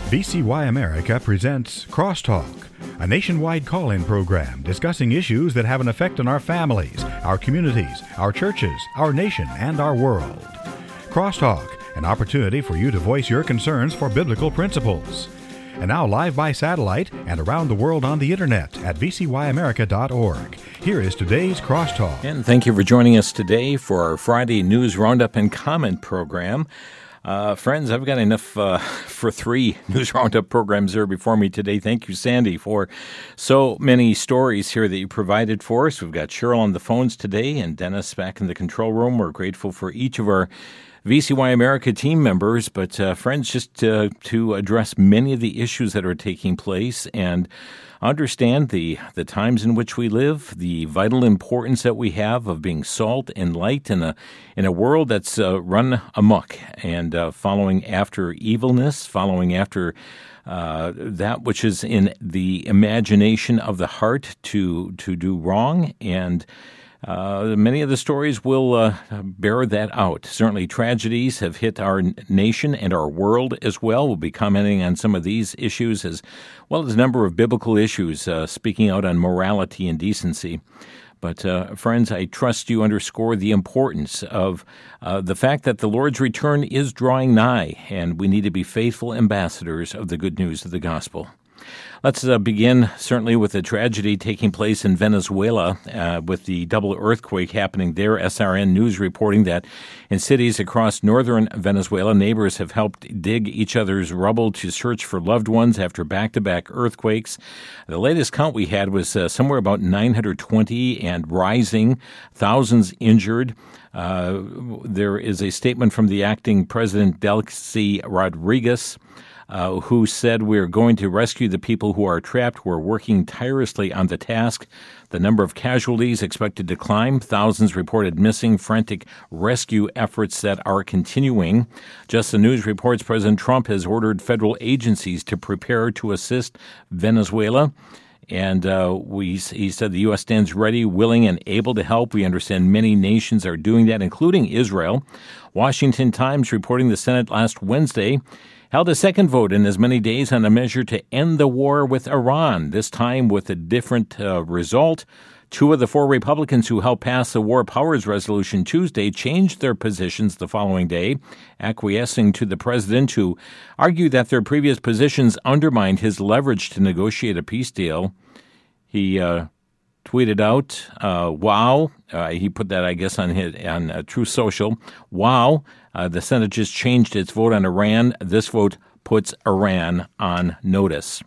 VCY America presents Crosstalk, a nationwide call-in program discussing issues that have an effect on our families, our communities, our churches, our nation, and our world. Crosstalk, an opportunity for you to voice your concerns for biblical principles. And now live by satellite and around the world on the internet at vcyamerica.org. Here is today's Crosstalk. And thank you for joining us today for our Friday News Roundup and Comment program. Friends, I've got enough for 3 News Roundup programs there before me today. Thank you, Sandy, for so many stories here that you provided for us. We've got Cheryl on the phones today and Dennis back in the control room. We're grateful for each of our VCY America team members, but friends, just to address many of the issues that are taking place and understand the times in which we live, the vital importance that we have of being salt and light in a world that's run amok and following after evilness, following after that which is in the imagination of the heart to do wrong. And many of the stories will bear that out. Certainly tragedies have hit our nation and our world as well. We'll be commenting on some of these issues as well as a number of biblical issues, speaking out on morality and decency. But friends, I trust you underscore the importance of the fact that the Lord's return is drawing nigh, and we need to be faithful ambassadors of the good news of the gospel. Let's begin certainly with the tragedy taking place in Venezuela with the double earthquake happening there. SRN News reporting that in cities across northern Venezuela, neighbors have helped dig each other's rubble to search for loved ones after back-to-back earthquakes. The latest count we had was somewhere about 920 and rising, thousands injured. There is a statement from the acting president, Delcy Rodriguez, who said, "We're going to rescue the people who are trapped. We're working tirelessly on the task." The number of casualties expected to climb. Thousands reported missing. Frantic rescue efforts that are continuing. Just the News reports President Trump has ordered federal agencies to prepare to assist Venezuela. And he said the U.S. stands ready, willing, and able to help. We understand many nations are doing that, including Israel. Washington Times reporting the Senate last Wednesday held a second vote in as many days on a measure to end the war with Iran, this time with a different result. 2 of the 4 Republicans who helped pass the War Powers Resolution Tuesday changed their positions the following day, acquiescing to the president, who argued that their previous positions undermined his leverage to negotiate a peace deal. He tweeted out, wow. He put that, I guess, on Truth Social. Wow, the Senate just changed its vote on Iran. This vote puts Iran on notice.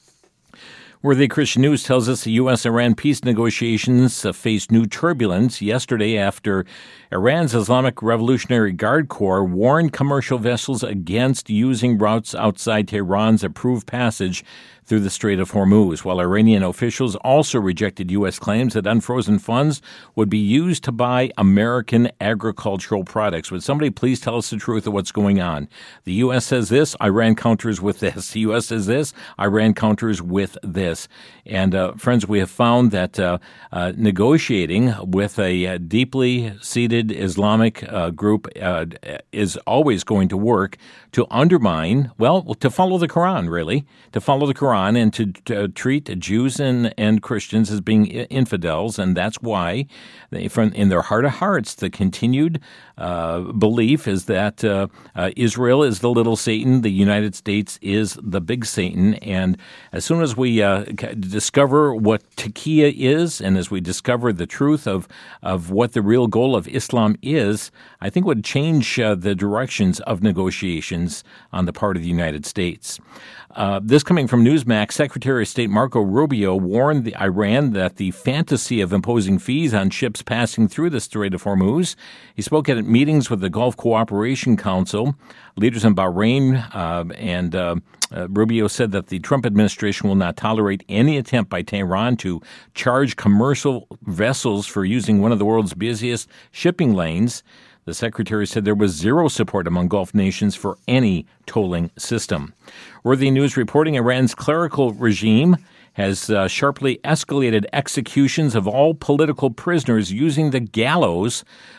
Worthy Christian News tells us the U.S.-Iran peace negotiations faced new turbulence yesterday after Iran's Islamic Revolutionary Guard Corps warned commercial vessels against using routes outside Tehran's approved passage through the Strait of Hormuz, while Iranian officials also rejected U.S. claims that unfrozen funds would be used to buy American agricultural products. Would somebody please tell us the truth of what's going on? The U.S. says this, Iran counters with this. The U.S. says this, Iran counters with this. And friends, we have found that negotiating with a deeply seated Islamic group is always going to work to undermine, to follow the Quran, really, to follow the Quran and to treat Jews and Christians as being infidels. And that's why, in their heart of hearts, the continued belief is that Israel is the little Satan, the United States is the big Satan. And as soon as we discover what taqiyya is, and as we discover the truth of what the real goal of Islam is, I think would change the directions of negotiations on the part of the United States. This coming from Newsmax, Secretary of State Marco Rubio warned Iran that the fantasy of imposing fees on ships passing through the Strait of Hormuz. He spoke at meetings with the Gulf Cooperation Council, leaders in Bahrain, and Rubio said that the Trump administration will not tolerate any attempt by Tehran to charge commercial vessels for using one of the world's busiest shipping lanes. The secretary said there was zero support among Gulf nations for any tolling system. Worthy News reporting Iran's clerical regime has sharply escalated executions of all political prisoners using the gallows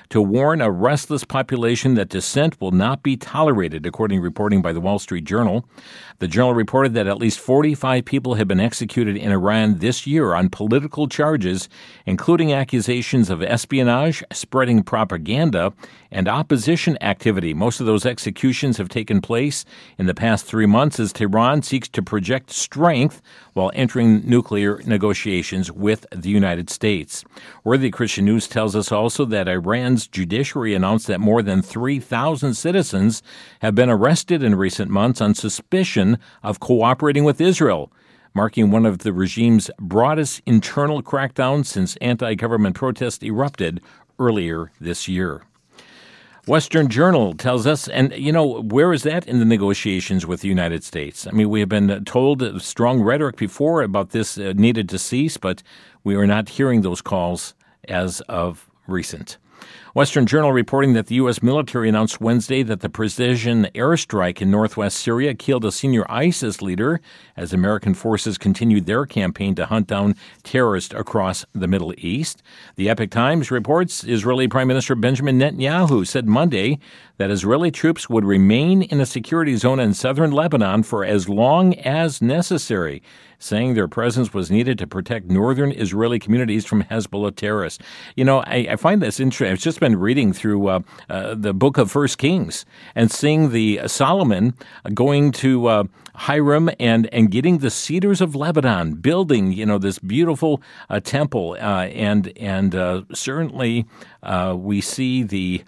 to warn a restless population that dissent will not be tolerated, according to reporting by the Wall Street Journal. The Journal reported that at least 45 people have been executed in Iran this year on political charges, including accusations of espionage, spreading propaganda, and opposition activity. Most of those executions have taken place in the past 3 months as Tehran seeks to project strength while entering nuclear negotiations with the United States. Worthy Christian News tells us also that Iran's judiciary announced that more than 3,000 citizens have been arrested in recent months on suspicion of cooperating with Israel, marking one of the regime's broadest internal crackdowns since anti-government protests erupted earlier this year. Western Journal tells us, and where is that in the negotiations with the United States? I mean, we have been told strong rhetoric before about this needed to cease, but we are not hearing those calls as of recent. Western Journal reporting that the U.S. military announced Wednesday that the precision airstrike in northwest Syria killed a senior ISIS leader as American forces continued their campaign to hunt down terrorists across the Middle East. The Epoch Times reports Israeli Prime Minister Benjamin Netanyahu said Monday that Israeli troops would remain in a security zone in southern Lebanon for as long as necessary, saying their presence was needed to protect northern Israeli communities from Hezbollah terrorists. I find this interesting. I've just been reading through the book of 1 Kings and seeing the Solomon going to Hiram and getting the cedars of Lebanon, building, this beautiful temple. And certainly we see the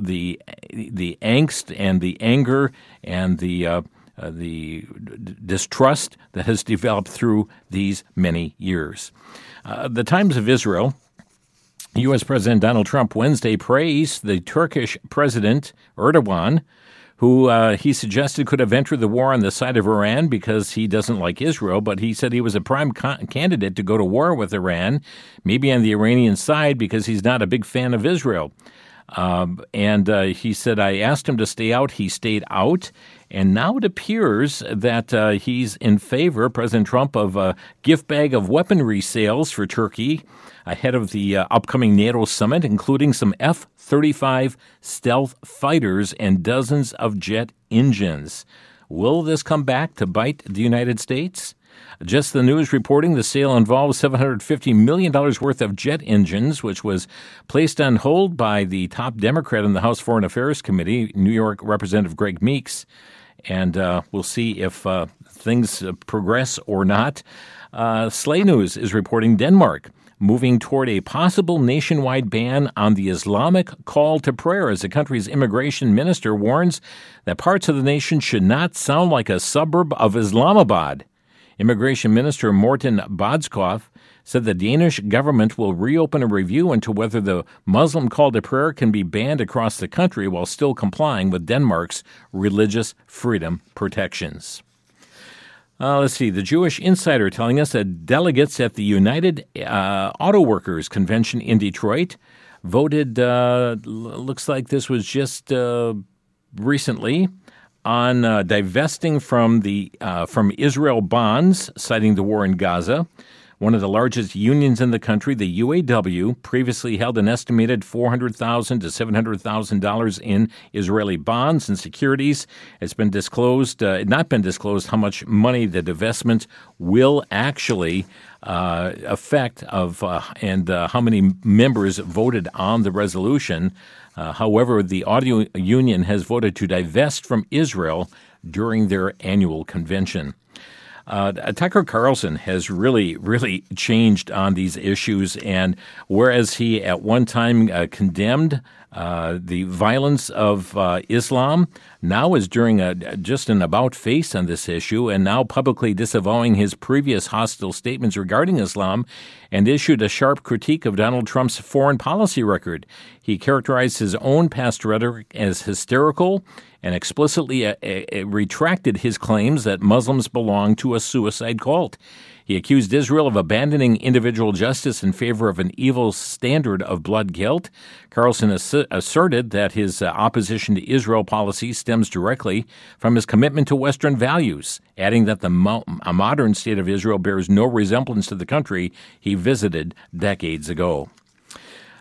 angst and the anger and the distrust that has developed through these many years. The Times of Israel, U.S. President Donald Trump Wednesday praised the Turkish President Erdogan, who he suggested could have entered the war on the side of Iran because he doesn't like Israel, but he said he was a prime candidate to go to war with Iran, maybe on the Iranian side because he's not a big fan of Israel. And he said, I asked him to stay out. He stayed out. And now it appears that he's in favor, President Trump, of a gift bag of weaponry sales for Turkey ahead of the upcoming NATO summit, including some F-35 stealth fighters and dozens of jet engines. Will this come back to bite the United States? Just the News reporting the sale involves $750 million worth of jet engines, which was placed on hold by the top Democrat in the House Foreign Affairs Committee, New York Representative Greg Meeks. And we'll see if things progress or not. Slay News is reporting Denmark moving toward a possible nationwide ban on the Islamic call to prayer as the country's immigration minister warns that parts of the nation should not sound like a suburb of Islamabad. Immigration Minister Morten Bodskov said the Danish government will reopen a review into whether the Muslim call to prayer can be banned across the country while still complying with Denmark's religious freedom protections. Let's see. The Jewish Insider telling us that delegates at the United Auto Workers Convention in Detroit voted, looks like this was just recently, on divesting from Israel bonds, citing the war in Gaza. One of the largest unions in the country, the UAW, previously held an estimated $400,000 to $700,000 in Israeli bonds and securities. It's been disclosed, not been disclosed, how much money the divestment will actually affect and how many members voted on the resolution. However, the auto union has voted to divest from Israel during their annual convention. Tucker Carlson has really changed on these issues, and whereas he at one time condemned the violence of Islam, now is doing just an about-face on this issue, and now publicly disavowing his previous hostile statements regarding Islam, and issued a sharp critique of Donald Trump's foreign policy record. He characterized his own past rhetoric as hysterical and explicitly retracted his claims that Muslims belong to a suicide cult. He accused Israel of abandoning individual justice in favor of an evil standard of blood guilt. Carlson asserted that his opposition to Israel policy stems directly from his commitment to Western values, adding that a modern state of Israel bears no resemblance to the country he visited decades ago.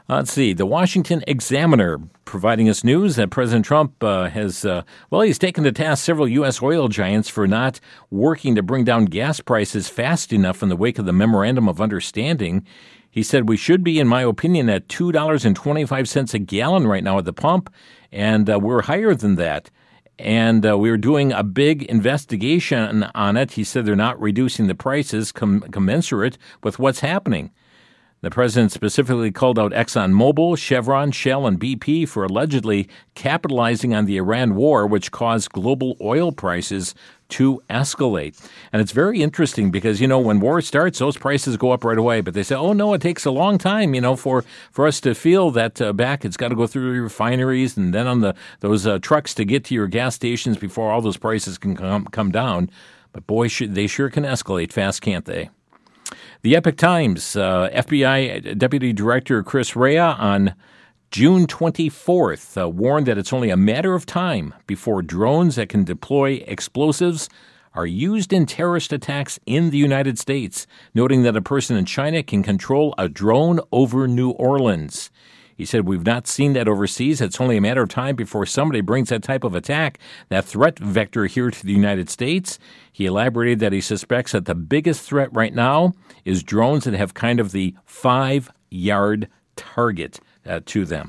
Let's see. The Washington Examiner providing us news that President Trump he's taken to task several U.S. oil giants for not working to bring down gas prices fast enough in the wake of the Memorandum of Understanding. He said we should be, in my opinion, at $2.25 a gallon right now at the pump, and we're higher than that. And we were doing a big investigation on it. He said they're not reducing the prices commensurate with what's happening. The president specifically called out ExxonMobil, Chevron, Shell, and BP for allegedly capitalizing on the Iran war, which caused global oil prices to escalate. And it's very interesting because, when war starts, those prices go up right away. But they say, oh, no, it takes a long time, for us to feel that back. It's got to go through the refineries and then on those trucks to get to your gas stations before all those prices can come down. But boy, they sure can escalate fast, can't they? The Epoch Times, FBI Deputy Director Chris Rea on June 24th warned that it's only a matter of time before drones that can deploy explosives are used in terrorist attacks in the United States, noting that a person in China can control a drone over New Orleans. He said, we've not seen that overseas. It's only a matter of time before somebody brings that type of attack, that threat vector here to the United States. He elaborated that he suspects that the biggest threat right now is drones that have kind of the 5-yard target to them.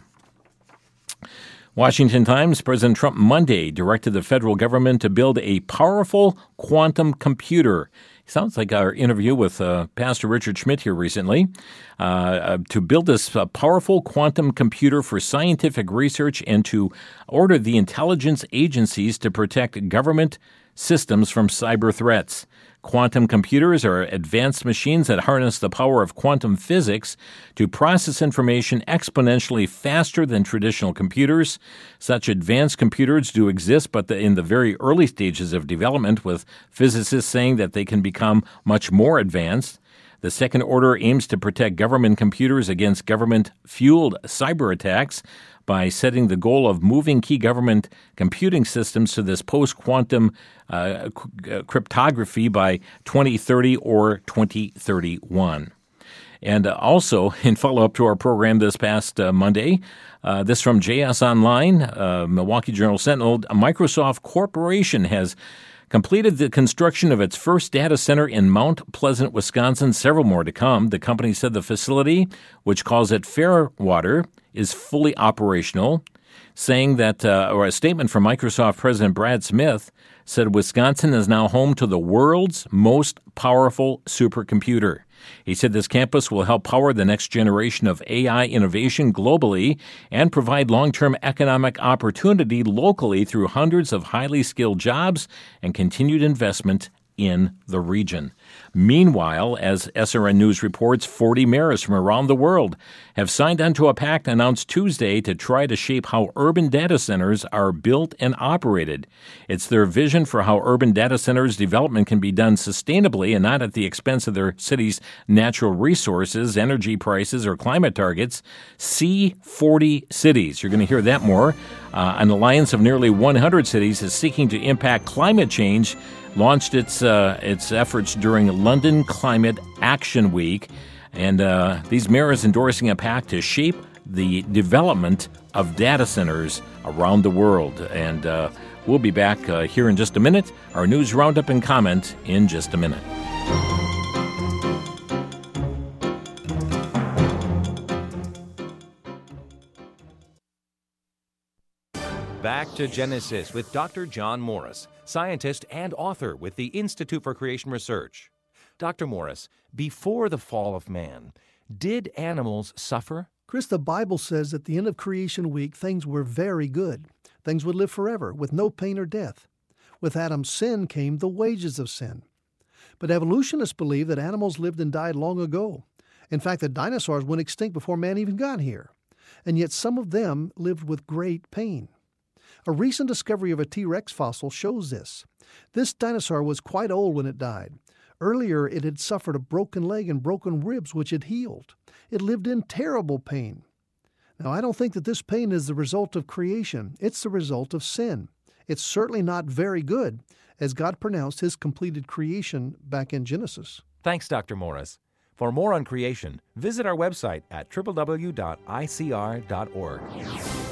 Washington Times, President Trump Monday directed the federal government to build a powerful quantum computer. Sounds like our interview with Pastor Richard Schmidt here recently, to build this powerful quantum computer for scientific research and to order the intelligence agencies to protect government systems from cyber threats. Quantum computers are advanced machines that harness the power of quantum physics to process information exponentially faster than traditional computers. Such advanced computers do exist, but in the very early stages of development, with physicists saying that they can become much more advanced. The second order aims to protect government computers against government-fueled cyber attacks by setting the goal of moving key government computing systems to this post-quantum cryptography by 2030 or 2031. And also, in follow-up to our program this past Monday, this from JS Online, Milwaukee Journal-Sentinel, Microsoft Corporation has completed the construction of its first data center in Mount Pleasant, Wisconsin. Several more to come. The company said the facility, which calls it Fairwater, is fully operational, saying that, or a statement from Microsoft President Brad Smith said Wisconsin is now home to the world's most powerful supercomputer. He said this campus will help power the next generation of AI innovation globally and provide long-term economic opportunity locally through hundreds of highly skilled jobs and continued investment in the region. Meanwhile, as SRN News reports, 40 mayors from around the world have signed onto a pact announced Tuesday to try to shape how urban data centers are built and operated. It's their vision for how urban data centers development can be done sustainably and not at the expense of their city's natural resources, energy prices, or climate targets. C40 Cities. You're going to hear that more. An alliance of nearly 100 cities is seeking to impact climate change, launched its efforts during London Climate Action Week, and these mayors endorsing a pact to shape the development of data centers around the world. And we'll be back here in just a minute. Our news roundup and comment in just a minute. Back to Genesis with Dr. John Morris, scientist and author with the Institute for Creation Research. Dr. Morris, before the fall of man, did animals suffer? Chris, the Bible says at the end of Creation Week, things were very good. Things would live forever with no pain or death. With Adam's sin came the wages of sin. But evolutionists believe that animals lived and died long ago. In fact, the dinosaurs went extinct before man even got here. And yet some of them lived with great pain. A recent discovery of a T-Rex fossil shows this. This dinosaur was quite old when it died. Earlier, it had suffered a broken leg and broken ribs, which had healed. It lived in terrible pain. Now, I don't think that this pain is the result of creation. It's the result of sin. It's certainly not very good, as God pronounced His completed creation back in Genesis. Thanks, Dr. Morris. For more on creation, visit our website at www.icr.org.